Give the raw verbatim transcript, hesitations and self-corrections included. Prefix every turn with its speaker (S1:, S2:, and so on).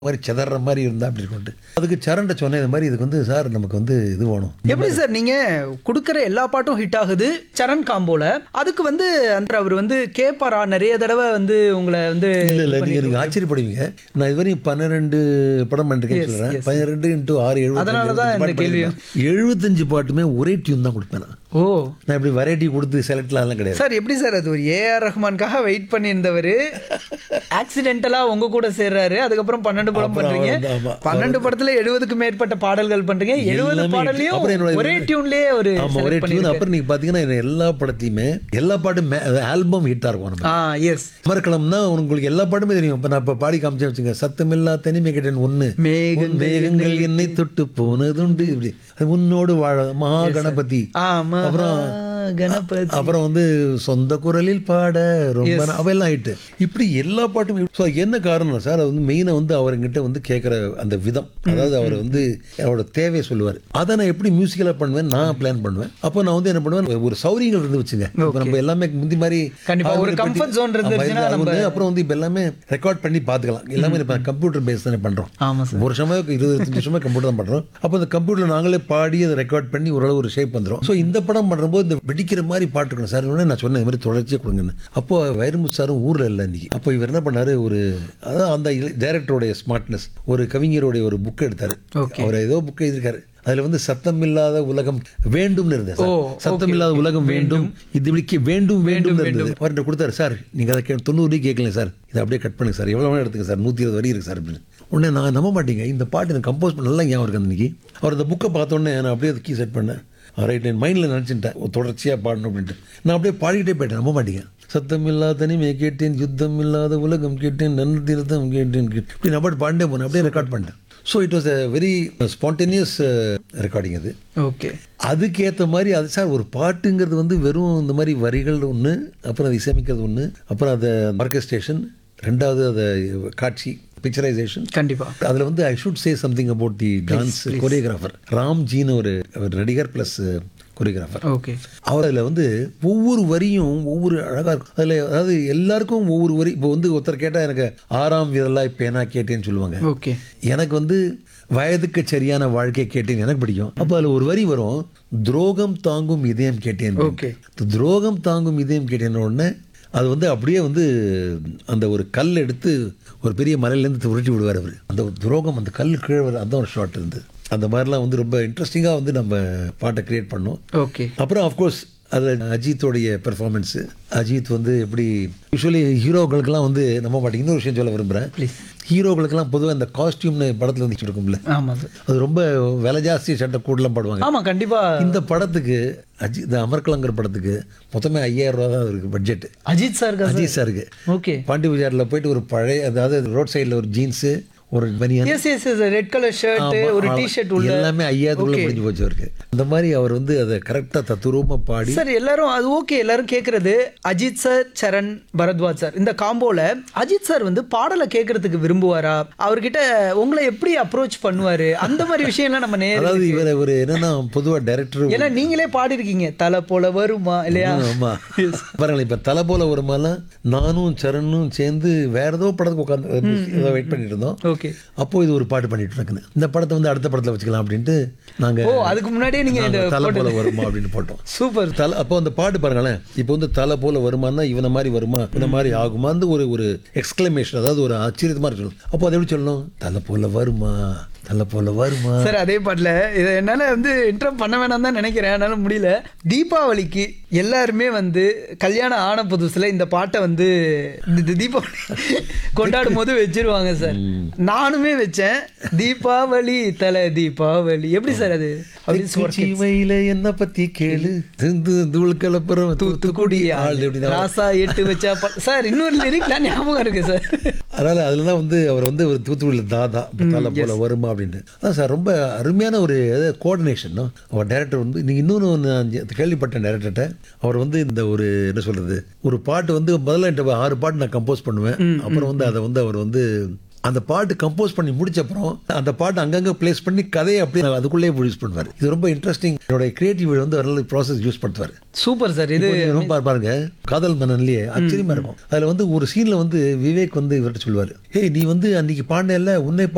S1: மாதிரி செதற மாதிரி இருந்தா அப்படி இருக்கும்ட்டு அதுக்கு சரண்ட சொன்னேன் இந்த மாதிரி இதுக்கு வந்து சார் நமக்கு வந்து இது வேணும்.
S2: எப்படி சார் நீங்க கொடுக்குற எல்லா பாட்டும் ஹிட் ஆகுது சரண் காம்போல, அதுக்கு வந்து அந்த அவர் வந்து கேட்பாரா நிறைய தடவை வந்து உங்களை வந்து
S1: இல்ல இல்ல நீங்க நீங்க ஆச்சரியப்படுவீங்க. நான் இதுவரையும் பன்னிரெண்டு படம் பண்ணிருக்கேன்னு சொல்றேன். பன்னிரெண்டு இன்டூ ஆறு எழுபது
S2: அதனாலதான் இந்த கேள்வி.
S1: எழுபத்தஞ்சு பாட்டுமே ஒரே டியூன் தான் கொடுப்பேன் நான்.
S2: ஓ
S1: நான் இப்படி வெரைட்டி கொடுத்து செலக்ட்லாம் கிடையாது
S2: சார். எப்படி சார் அது ஒரு ஏஆர் ரஹ்மான்காக வெயிட் பண்ணியிருந்தவர் ஆக்சிடென்டலா உங்க கூட சேர்றாரு, அதுக்கப்புறம் பன்னெண்டு படம் பண்றீங்க, பன்னெண்டு படத்துல எழுபதுக்கு மேற்பட்ட பாடல்கள் பண்றீங்க, எழுபது பாடல்லையும் ஒரே டியூன்லயே ஒரு
S1: ஒரே டியூன். அப்புறம் நீங்க பாத்தீங்கன்னா எல்லா படத்தையுமே எல்லா பாட்டும் ஆல்பம் ஹிட்டா இருக்கும்.
S2: எஸ்
S1: அமர்கலம்னா உங்களுக்கு எல்லா பாட்டுமே தெரியும். இப்ப நான் இப்ப பாடி காமிச்சேன் வச்சுங்க, சத்தமில்லா தனிமை கேட்டேன் ஒண்ணு, மேகங்கள் என்னை தொட்டு போனதுண்டு, இப்படி உன்னோடு வாழ மகா கணபதி, அப்புறம்
S2: கணபதி,
S1: அப்புறம் வந்து சொந்த குரலில் பாட ரொம்ப அவையெல்லாம் ஆயிட்டு இப்படி எல்லா பாட்டும். என்ன காரணம் சார், அது வந்து மெயினா வந்து அவர்கிட்ட வந்து கேட்கிற அந்த விதம், அதாவது அவர் வந்து அவரோட தேவையை சொல்லுவார். அதை நான் எப்படி மியூசிக்கலா பண்ணுவேன், நான் பிளான் பண்ணுவேன். அப்போ நான் வந்து என்ன பண்ணுவேன், ஒரு சௌரியங்கள் இருந்து வச்சுங்க. நம்ம எல்லாமே முந்தி மாதிரி
S2: ஒரு கம்ஃபர்ட் ஜோன் இருந்துச்சுன்னா
S1: அப்புறம் வந்து இப்ப எல்லாமே ரெக்கார்ட் பண்ணி பாத்துக்கலாம். எல்லாமே இப்ப கம்ப்யூட்டர் பேஸ் தானே பண்றோம். ஒரு வருஷமா இருபது வருஷமா கம்ப்யூட்டர் தான் பண்றோம். அப்போ அந்த கம்ப்யூட்டர்ல நாங்களே பாடி அதை ரெக்கார்ட் பண்ணி ஓரளவு ஒரு ஷேப் வந்துடும். ஸோ இந்த படம் பண்ணும்போது இந்த வெடிக்கிற மாதிரி பாட்டு இருக்கணும் சார். நான் சொன்னேன் இந்த மாதிரி தொடர்ச்சியா கொடுங்கன்னு. அப்போ வைரமுத்து சாரும் ஊர்ல இல்லை இன்னைக்கு. அப்போ இவர் என்ன பண்ணாரு, ஒரு அதான் அந்த டைரக்டருடைய ஸ்மார்ட்னஸ், ஒரு கவிஞருடைய ஒரு புக் எடுத்தாரு. அவர் ஏதோ புக் எழுதியிருக்காரு. அதுல வந்து சத்தம் இல்லாத உலகம் வேண்டும்னு இருந்தது. சத்தம் இல்லாத உலகம் வேண்டும், இது இப்படி வேண்டும் வேண்டும் இருந்தது. அவர்கிட்ட கொடுத்தாரு, சார் நீங்க அதை தொண்ணூறு கேட்கல சார், இதை அப்படியே கட் பண்ணுங்க சார், எவ்வளவு எடுத்துங்க சார், நூத்தி இருபது வரி இருக்கு சார் அப்படின்னு. உடனே நான் நம்ப மாட்டீங்க, இந்த பாட்டு எனக்கு கம்போஸ் பண்ண நல்லா ஞாபகம் இருக்கு. அன்னைக்கு அவர் அந்த புக்கை பார்த்தோன்னே நான் அப்படியே கீ செட் பண்ணேன். ரைட், என் மைண்டில் நினச்சிட்டேன் தொடர்ச்சியாக பாடணும் அப்படின்ட்டு. நான் அப்படியே பாடிக்கிட்டே போயிட்டேன். நம்ப மாட்டீங்க. சத்தம் இல்லாத தனிமை கேட்டேன், யுத்தம் இல்லாத உலகம் கேட்டேன், நன்கு திருத்தம் கேட்டேன், இப்படி நான் பாட்டு பாண்டே போனேன். அப்படியே ரெக்கார்ட் பண்ணிட்டேன். So it was a very spontaneous recording அது.
S2: ஓகே,
S1: அதுக்கேற்ற மாதிரி அது சார் ஒரு பாட்டுங்கிறது வந்து வெறும் இந்த மாதிரி வரிகள் ஒன்று, அப்புறம் அதை இசைமிக்கிறது ஒன்று, அப்புறம் அதை ஆர்கெஸ்ட்ரேஷன், ரெண்டாவது அதை காட்சி பிக்சரைசேஷன்.
S2: கண்டிப்பா
S1: அதுல வந்து I should say something about the dance choreographer ராம்ஜின்னு ஒரு நடிகர் பிளஸ் கொரியோகிராஃபர்.
S2: ஓகே,
S1: அவர் அதில் வந்து ஒவ்வொரு வரியும் ஒவ்வொரு அழகாக இருக்கும். அதில் அதாவது எல்லாருக்கும் ஒவ்வொரு வரி. இப்போ வந்து ஒருத்தர் கேட்டால் எனக்கு ஆறாம் விரலாய் பேனா கேட்டேன்னு சொல்லுவாங்க.
S2: ஓகே, எனக்கு
S1: வந்து வயதுக்கு சரியான வாழ்க்கை கேட்டேன்னு எனக்கு பிடிக்கும். அப்போ அதில் ஒரு வரி வரும், துரோகம் தாங்கும் இதயம் கேட்டேன்.
S2: ஓகே,
S1: துரோகம் தாங்கும் இதயம் கேட்டேன்னு உடனே அது வந்து அப்படியே வந்து அந்த ஒரு கல் எடுத்து ஒரு பெரிய மலையிலேருந்து உருட்டி விடுவார் அவர். அந்த துரோகம் அந்த கல் கீழே அந்த ஒரு ஷாட் இருந்து அந்த மாதிரிலாம் வந்து ரொம்ப இன்ட்ரெஸ்டிங்காக வந்து நம்ம பாட்டை கிரியேட் பண்ணோம்.
S2: ஓகே,
S1: அப்புறம் அஃப்கோர்ஸ் அதில் அஜித்தோடைய பெர்ஃபார்மன்ஸு. அஜித் வந்து எப்படி யூஸ்வலி ஹீரோக்களுக்கெல்லாம் வந்து நம்ம பாட்டு இன்னொரு விஷயம் சொல்ல விரும்புகிறேன். ஹீரோக்களுக்கெல்லாம் பொதுவாக இந்த காஸ்டியூம்னு படத்தில் வந்து இருக்கும்ல, அது ரொம்ப விலை ஜாஸ்தி சட்டை கூடலாம் பாடுவாங்க.
S2: ஆமாம் கண்டிப்பாக. இந்த
S1: படத்துக்கு அஜித் இந்த அமர்கலங்கர் படத்துக்கு மொத்தமே ஐயாயிரம் ரூபா தான் இருக்கு பட்ஜெட்.
S2: அஜித் சார்
S1: அஜித் சாருக்கு
S2: ஓகே
S1: பாண்டி பஜாரில் போயிட்டு ஒரு பழைய, அதாவது ரோட் சைடில் ஒரு ஜீன்ஸு, ஒரு பனியன்,
S2: S S yes red colour shirt, ஒரு டி-ஷர்ட் உள்ள
S1: எல்லாமே ஐயாயிரத்துக்குள்ள முடிஞ்சு போச்சு அவருக்கு. அந்த மாதிரி அவர் வந்து அதை கரெக்டாக தத்துரூபமா பாடி
S2: சார் எல்லாரும் அது ஓகே. எல்லாரும் கேட்கறது அஜித் சார், சரண், பரத்வாஜ் சார் இந்த காம்போல அஜித் சார் வந்து பாடலை கேட்கறதுக்கு விரும்புவாரா, அவர்கிட்ட உங்களை எப்படி அப்ரோச் பண்ணுவாரு, அந்த மாதிரி விஷயம்லாம் நம்ம நேரம்.
S1: அதாவது இவர் ஒரு என்னன்னா பொதுவாக டைரக்டர்,
S2: ஏன்னா நீங்களே பாடி இருக்கீங்க தலை போல வருமா இல்லையா.
S1: ஆமா பாருங்களேன், இப்ப தலை போல வருமாலாம் நானும் சரணும் சேர்ந்து வேற ஏதோ படத்துக்கு உட்காந்து வெயிட் பண்ணிட்டு இருந்தோம். அப்போ இது ஒரு பாட்டு பண்ணிட்டு இருக்கேன், இந்த படத்தை வந்து அடுத்த படத்துல வச்சுக்கலாம் அப்படின்ட்டு நாங்க
S2: அதுக்கு முன்னாடியே நீங்க
S1: தலை போல வருமா அப்படின்னு போட்டோம்.
S2: சூப்பர்.
S1: தலை அப்போ அந்த பாட்டு பாருங்களேன், இப்போ வந்து தலை போல வருமானா இவன மாதிரி வருமா இவன மாதிரி ஆகுமா ஒரு ஒரு எக்ஸ்கிளமேஷன், அதாவது ஒரு ஆச்சரியமா இருக்கணும். அப்போ அதை எப்படி சொல்லணும், தலை போல வருமா தலை போல வருமா
S2: சார். அதே பாட்டில் இதை என்னால் வந்து இன்ட்ரம் பண்ண வேணாம் தான் நினைக்கிறேன், என்னால் முடியல. தீபாவளிக்கு எல்லாருமே வந்து கல்யாணம் ஆன புதுசில் இந்த பாட்டை வந்து தீபாவளி கொண்டாடும் போது வச்சிருவாங்க சார். நானுமே வச்சேன், தீபாவளி தலை தீபாவளி. எப்படி சார் அது?
S1: வயில என்ன பத்தி கேளு, தூள் கலப்புறம் தூத்துக்குடி
S2: ராசா எட்டு வச்சா சார். இன்னொரு லிரிக்லாம் ஞாபகம் இருக்கு சார்.
S1: அதனால அதுலதான் வந்து அவர் வந்து ஒரு தூத்துக்குடியில் தாதா தலை போல வருமா அப்படின்னு. அதான் சார் ரொம்ப அருமையான ஒரு கோஆர்டினேஷன். அவர் டைரக்டர் வந்து நீங்கள் இன்னொன்று கேள்விப்பட்ட டைரக்டர்கிட்ட, அவர் வந்து இந்த ஒரு என்ன சொல்றது, ஒரு பாட்டு வந்து முதல்ல ஆறு பாட்டு நான் கம்போஸ் பண்ணுவேன். அப்புறம் வந்து அதை வந்து அவர் வந்து அந்த பாட்டு கம்போஸ் பண்ணி முடிச்ச அப்புறம் அந்த பாட்டு அங்கங்க பிளேஸ் பண்ணி கதையை அப்படியே அதுக்குள்ளேயே ப்ரொடியூஸ் பண்ணுவார். இது ரொம்ப இன்ட்ரெஸ்டிங். என்னோட கிரியேட்டிவ் வந்து நல்ல ப்ராசஸ் யூஸ் பண்ணுவார்.
S2: Super sir. இது
S1: பாருங்க, காதல் மன்னன்லயே ஆச்சரியமா இருக்கும். அதுல வந்து ஒரு சீன்ல வந்து விவேக் வந்து இவர்கிட்ட சொல்லுவாரு, ஏய் நீ வந்து அன்னைக்கு பாடின உன்னை